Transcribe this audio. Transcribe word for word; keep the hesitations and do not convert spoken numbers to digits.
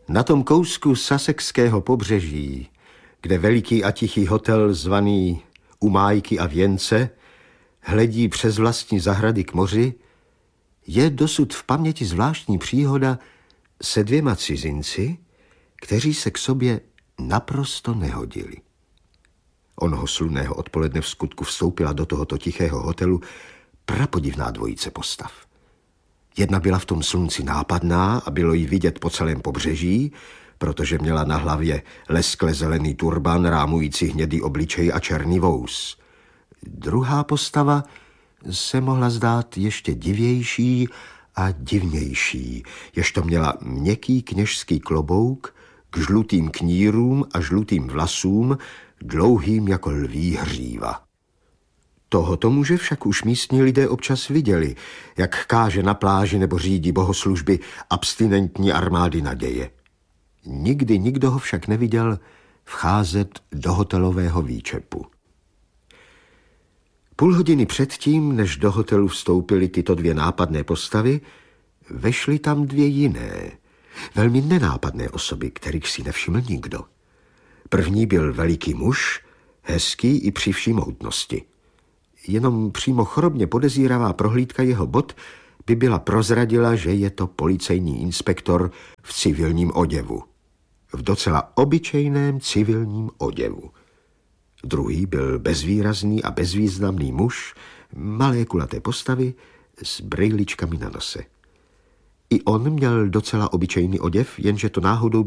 Na tom kousku Sussexského pobřeží, kde veliký a tichý hotel zvaný U Májky a Věnce hledí přes vlastní zahrady k moři, je dosud v paměti zvláštní příhoda se dvěma cizinci, kteří se k sobě naprosto nehodili. Onoho slunného odpoledne v skutku vstoupila do tohoto tichého hotelu prapodivná dvojice postav. Jedna byla v tom slunci nápadná a bylo jí vidět po celém pobřeží, protože měla na hlavě leskle zelený turban rámující hnědý obličej a černý vous. Druhá postava se mohla zdát ještě divější a divnější, jež to měla měkký kněžský klobouk k žlutým knírům a žlutým vlasům, dlouhým jako lví hříva. Tohoto muže však už místní lidé občas viděli, jak káže na pláži nebo řídí bohoslužby abstinentní armády naděje. Nikdy nikdo ho však neviděl vcházet do hotelového výčepu. Půl hodiny předtím, než do hotelu vstoupily tyto dvě nápadné postavy, vešly tam dvě jiné, velmi nenápadné osoby, kterých si nevšiml nikdo. První byl veliký muž, hezký i při vší mohutnosti. Jenom přímo chorobně podezíravá prohlídka jeho bot by byla prozradila, že je to policejní inspektor v civilním oděvu. V docela obyčejném civilním oděvu. Druhý byl bezvýrazný a bezvýznamný muž, malé kulaté postavy s brejličkami na nose. I on měl docela obyčejný oděv, jenže to náhodou